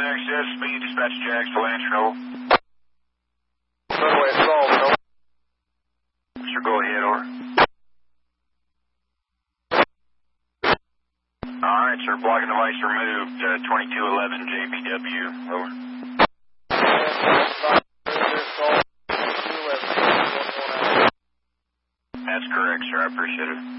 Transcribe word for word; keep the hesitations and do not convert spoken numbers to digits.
access, speed, dispatch Jags to Lantern, over. Runway twelve, no. Sir, go ahead, over. Alright, sir, blocking device removed, uh, twenty-two eleven J B W, over. That's correct, sir, I appreciate it.